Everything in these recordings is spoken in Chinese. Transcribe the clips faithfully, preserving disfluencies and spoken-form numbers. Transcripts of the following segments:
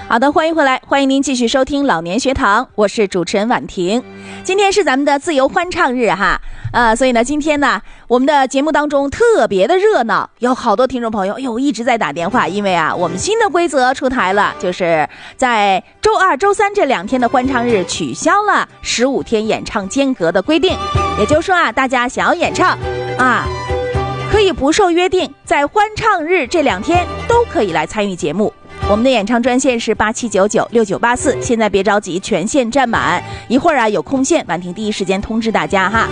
好的，欢迎回来，欢迎您继续收听老年学堂，我是主持人婉婷。今天是咱们的自由欢唱日哈，呃，所以呢，今天呢，我们的节目当中特别的热闹，有好多听众朋友哟一直在打电话，因为啊，我们新的规则出台了，就是在周二、周三这两天的欢唱日取消了十五天演唱间隔的规定，也就是说啊，大家想要演唱啊，可以不受约定，在欢唱日这两天都可以来参与节目。我们的演唱专线是八七九九六九八四，现在别着急，全线占满，一会儿啊有空线，婉婷第一时间通知大家哈。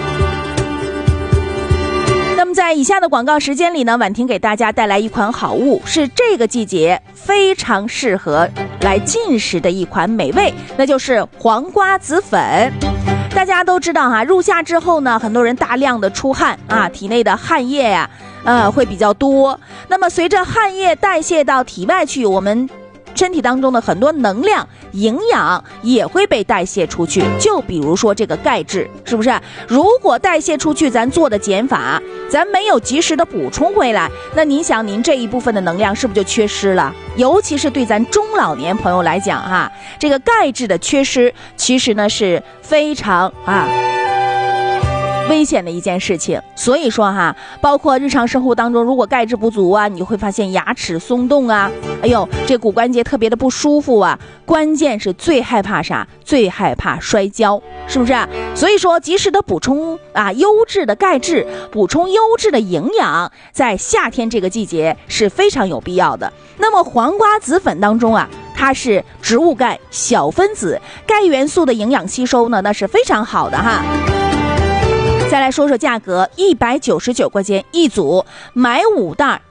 那么在以下的广告时间里呢，婉婷给大家带来一款好物，是这个季节非常适合来进食的一款美味，那就是黄瓜子粉。大家都知道哈，入夏之后呢，很多人大量的出汗啊，体内的汗液呀、啊，呃，会比较多。那么随着汗液代谢到体外去，我们身体当中的很多能量、营养也会被代谢出去。就比如说这个钙质，是不是？如果代谢出去，咱做的减法，咱没有及时的补充回来，那您想，您这一部分的能量是不是就缺失了？尤其是对咱中老年朋友来讲哈，这个钙质的缺失，其实呢是非常啊危险的一件事情。所以说哈，包括日常生活当中，如果钙质不足啊，你会发现牙齿松动啊，哎呦，这骨关节特别的不舒服啊。关键是最害怕啥？最害怕摔跤，是不是啊？所以说，及时的补充啊优质的钙质，补充优质的营养，在夏天这个季节是非常有必要的。那么黄瓜子粉当中啊，它是植物钙小分子，钙元素的营养吸收呢，那是非常好的哈。再来说说价格，一百九十九块钱一组，买五袋